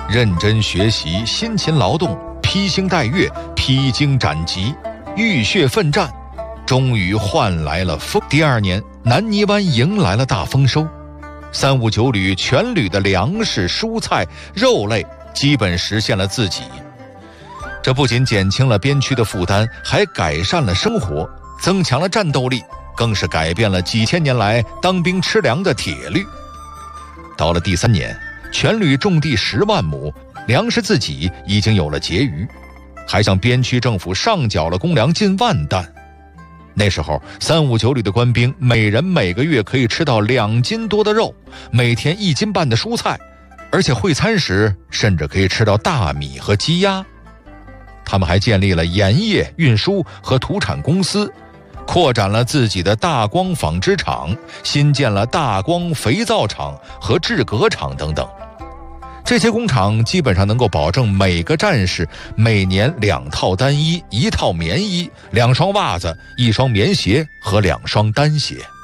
认真学习，辛勤劳动，披星戴月，披荆斩棘，浴血奋战，终于换来了丰。第二年，南泥湾迎来了大丰收，359旅全旅的粮食、蔬菜、肉类基本实现了自给。这不仅减轻了边区的负担，还改善了生活，增强了战斗力，更是改变了几千年来当兵吃粮的铁律。到了第3年，全旅种地10万亩，粮食自给已经有了结余，还向边区政府上缴了公粮近万担。那时候359旅的官兵每人每个月可以吃到2斤多的肉，每天1斤半的蔬菜，而且会餐时甚至可以吃到大米和鸡鸭。他们还建立了盐业、运输和土产公司，扩展了自己的大光纺织厂，新建了大光肥皂厂和制革厂等等。这些工厂基本上能够保证每个战士每年2套单衣、1套棉衣、2双袜子、1双棉鞋和2双单鞋。